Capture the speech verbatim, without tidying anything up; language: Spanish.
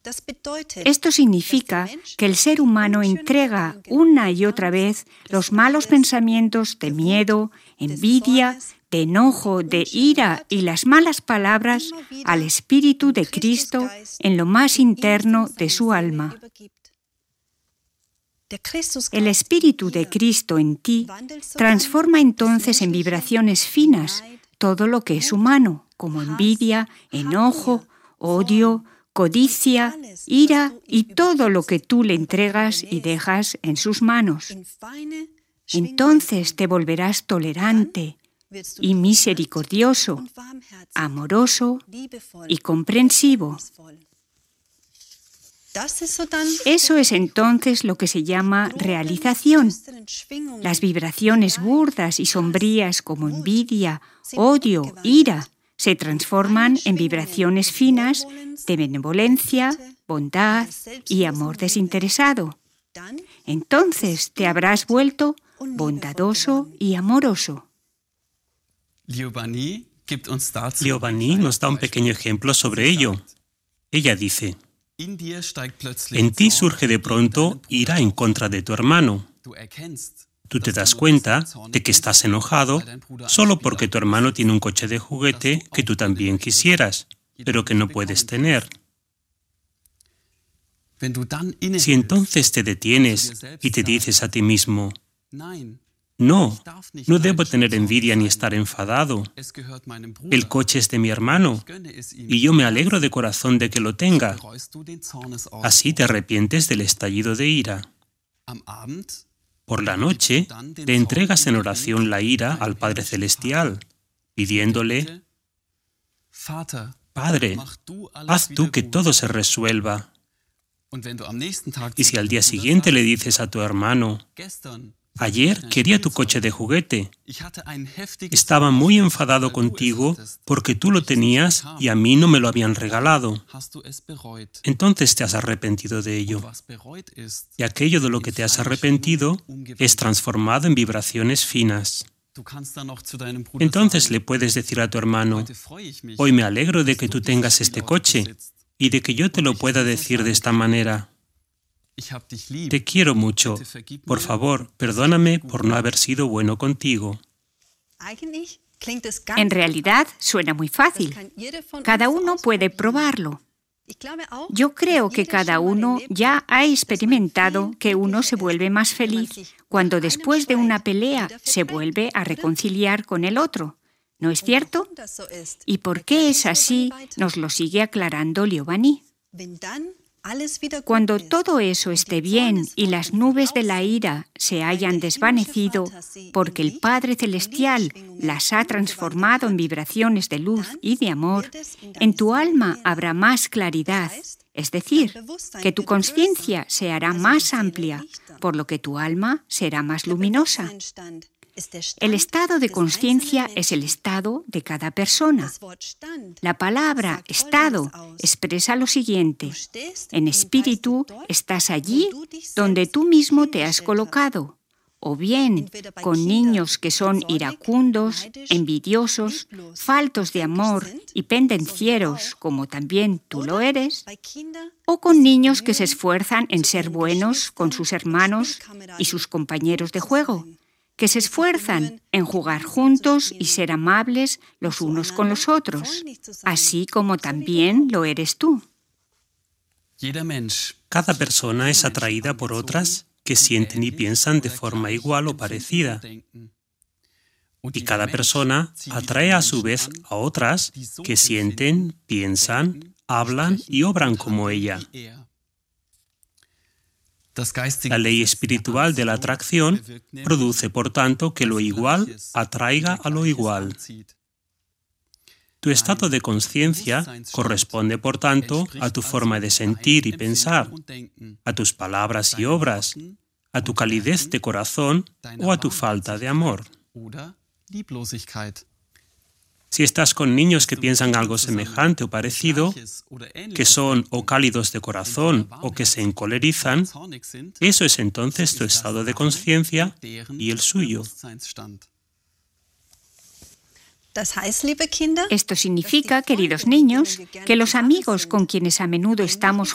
Esto significa que el ser humano entrega una y otra vez los malos pensamientos de miedo, envidia, de enojo, de ira y las malas palabras al Espíritu de Cristo en lo más interno de su alma. El Espíritu de Cristo en ti transforma entonces en vibraciones finas todo lo que es humano, como envidia, enojo, odio, codicia, ira y todo lo que tú le entregas y dejas en sus manos. Entonces te volverás tolerante y misericordioso, amoroso y comprensivo. Eso es entonces lo que se llama realización. Las vibraciones burdas y sombrías como envidia, odio, ira, se transforman en vibraciones finas de benevolencia, bondad y amor desinteresado. Entonces te habrás vuelto bondadoso y amoroso. Liobani nos da un pequeño ejemplo sobre ello. Ella dice: en ti surge de pronto ira en contra de tu hermano. Tú te das cuenta de que estás enojado solo porque tu hermano tiene un coche de juguete que tú también quisieras, pero que no puedes tener. Si entonces te detienes y te dices a ti mismo: no, no debo tener envidia ni estar enfadado. El coche es de mi hermano y yo me alegro de corazón de que lo tenga. Así te arrepientes del estallido de ira. Por la noche, le entregas en oración la ira al Padre Celestial, pidiéndole: Padre, haz tú que todo se resuelva. Y si al día siguiente le dices a tu hermano: ayer quería tu coche de juguete. Estaba muy enfadado contigo porque tú lo tenías y a mí no me lo habían regalado. Entonces te has arrepentido de ello. Y aquello de lo que te has arrepentido es transformado en vibraciones finas. Entonces le puedes decir a tu hermano: hoy me alegro de que tú tengas este coche y de que yo te lo pueda decir de esta manera. Te quiero mucho. Por favor, perdóname por no haber sido bueno contigo. En realidad, suena muy fácil. Cada uno puede probarlo. Yo creo que cada uno ya ha experimentado que uno se vuelve más feliz cuando después de una pelea se vuelve a reconciliar con el otro. ¿No es cierto? ¿Y por qué es así? Nos lo sigue aclarando Liobani. Cuando todo eso esté bien y las nubes de la ira se hayan desvanecido porque el Padre Celestial las ha transformado en vibraciones de luz y de amor, en tu alma habrá más claridad, es decir, que tu conciencia se hará más amplia, por lo que tu alma será más luminosa. El estado de conciencia es el estado de cada persona. La palabra estado expresa lo siguiente: en espíritu estás allí donde tú mismo te has colocado, o bien con niños que son iracundos, envidiosos, faltos de amor y pendencieros, como también tú lo eres, o con niños que se esfuerzan en ser buenos con sus hermanos y sus compañeros de juego, que se esfuerzan en jugar juntos y ser amables los unos con los otros, así como también lo eres tú. Cada persona es atraída por otras que sienten y piensan de forma igual o parecida. Y cada persona atrae a su vez a otras que sienten, piensan, hablan y obran como ella. La ley espiritual de la atracción produce, por tanto, que lo igual atraiga a lo igual. Tu estado de conciencia corresponde, por tanto, a tu forma de sentir y pensar, a tus palabras y obras, a tu calidez de corazón o a tu falta de amor. Si estás con niños que piensan algo semejante o parecido, que son o cálidos de corazón o que se encolerizan, eso es entonces tu estado de conciencia y el suyo. Esto significa, queridos niños, que los amigos con quienes a menudo estamos